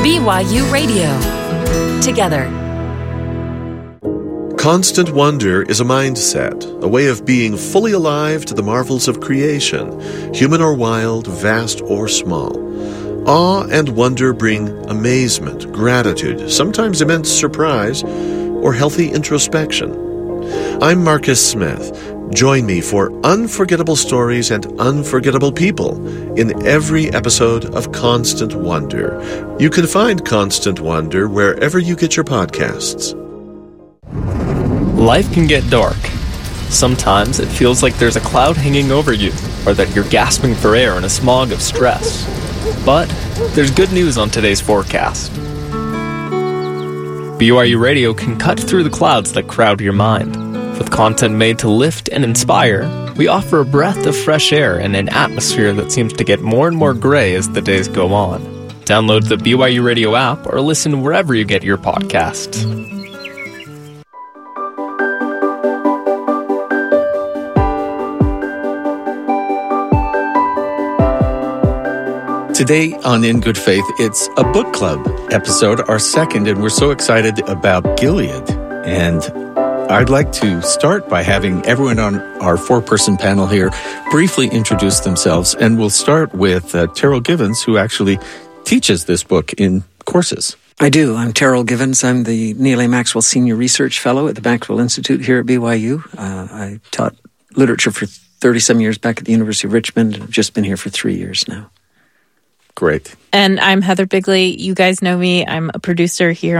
BYU Radio. Together. Constant wonder is a mindset, a way of being fully alive to the marvels of creation, human or wild, vast or small. Awe and wonder bring amazement, gratitude, sometimes immense surprise, or healthy introspection. I'm Marcus Smith. Join me for unforgettable stories and unforgettable people in every episode of Constant Wonder. You can find Constant Wonder wherever you get your podcasts. Life can get dark. Sometimes it feels like there's a cloud hanging over you, or that you're gasping for air in a smog of stress. But there's good news on today's forecast. BYU Radio can cut through the clouds that crowd your mind. With content made to lift and inspire, we offer a breath of fresh air in an atmosphere that seems to get more and more gray as the days go on. Download the BYU Radio app or listen wherever you get your podcasts. Today on In Good Faith, it's a book club episode, our second, and we're so excited about Gilead. And I'd like to start by having everyone on our four-person panel here briefly introduce themselves, and we'll start with Terrell Givens, who actually teaches this book in courses. I do. I'm Terrell Givens. I'm the Neil A. Maxwell Senior Research Fellow at the Maxwell Institute here at BYU. I taught literature for 30-some years back at the University of Richmond, and I've just been here for 3 years now. Great. And I'm Heather Bigley. You guys know me. I'm a producer here